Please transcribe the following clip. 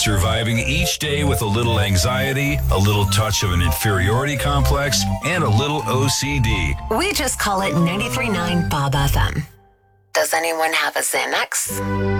surviving each day with a little anxiety, a little touch of an inferiority complex, and a little OCD. We just call it 93.9 Bob FM. Does anyone have a Xanax?